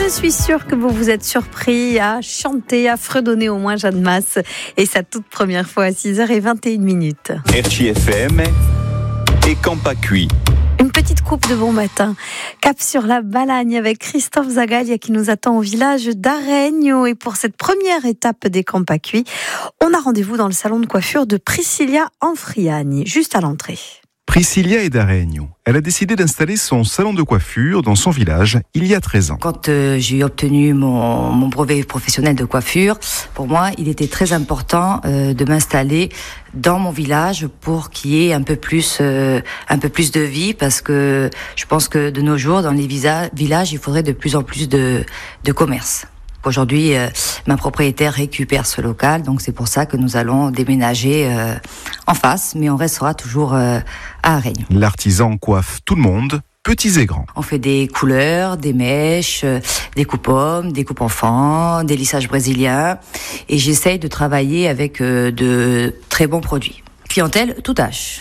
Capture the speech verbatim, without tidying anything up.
Je suis sûre que vous vous êtes surpris à chanter, à fredonner au moins Jeanne Masse et sa toute première fois à six heures vingt et une minutes. R C F M et Campacui. Une petite coupe de bon matin. Cap sur la Balagne avec Christophe Zagalia qui nous attend au village d'Aregno. Et pour cette première étape des Campacui, on a rendez-vous dans le salon de coiffure de Priscilla Anfriani, juste à l'entrée. Priscilla est d'Aregno. Elle a décidé d'installer son salon de coiffure dans son village il y a treize ans. Quand euh, j'ai obtenu mon, mon brevet professionnel de coiffure, pour moi, il était très important euh, de m'installer dans mon village pour qu'il y ait un peu plus, euh, un peu plus de vie, parce que je pense que de nos jours, dans les visa- villages, il faudrait de plus en plus de, de commerce. Aujourd'hui, euh, ma propriétaire récupère ce local, donc c'est pour ça que nous allons déménager euh, en face, mais on restera toujours euh, à Aregno. L'artisan coiffe tout le monde, petits et grands. On fait des couleurs, des mèches, euh, des coupes-hommes, des coupes-enfants, des lissages brésiliens, et j'essaye de travailler avec euh, de très bons produits. Clientèle, tout âge.